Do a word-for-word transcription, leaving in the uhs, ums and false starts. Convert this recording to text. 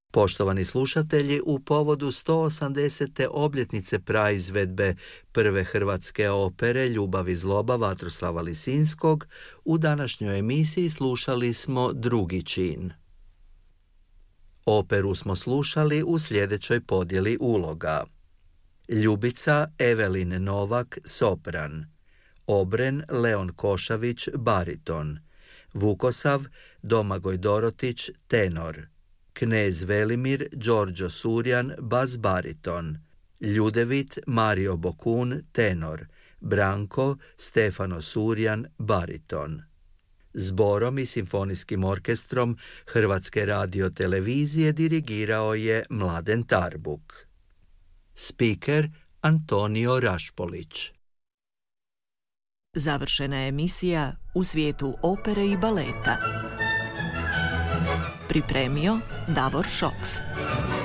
Poštovani slušatelji, u povodu sto osamdesete obljetnice praizvedbe prve hrvatske opere Ljubav i zloba Vatroslava Lisinskog, u današnjoj emisiji slušali smo drugi čin. Operu smo slušali u sljedećoj podjeli uloga. Ljubica Evelin Novak, sopran. Obren Leon Košavić, bariton. Vukosav Domagoj Dorotić, tenor. Knez Velimir Đorđo Surjan, bas bariton. Ljudevit Mario Bokun, tenor. Branko Stefano Surjan, bariton. Zborom i simfonijskim orkestrom Hrvatske radiotelevizije dirigirao je Mladen Tarbuk. Speaker Antonio Rašpolić. Završena je emisija U svijetu opere i baleta. Pripremio Davor Šopf.